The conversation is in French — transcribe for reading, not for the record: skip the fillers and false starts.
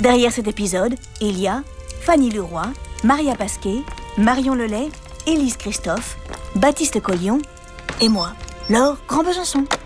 Derrière cet épisode, il y a Fanny Leroy, Maria Pasquet, Marion Lelay, Élise Christophe, Baptiste Collion et moi, Laure Grand Besançon.